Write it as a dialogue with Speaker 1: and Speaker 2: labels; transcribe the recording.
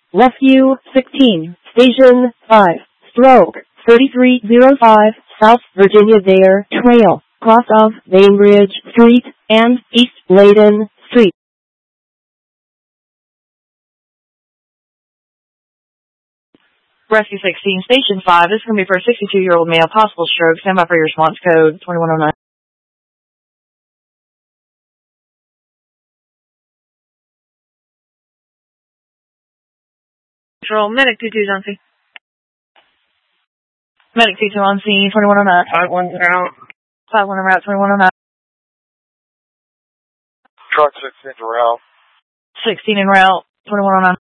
Speaker 1: Rescue 16, Station 5, Stroke 3305, South Virginia Dare Trail, cross of Bainbridge Street and East Layden Street.
Speaker 2: Rescue 16, Station 5. This is going to be for a 62-year-old male, possible stroke. Stand by for your response code 2109. Control, Medic 22 on scene. Medic 22 on scene, 2109.
Speaker 3: 5-1 out.
Speaker 2: 5-1 en route, 2109.
Speaker 3: Truck 16 to route.
Speaker 2: 16 en route, 2109.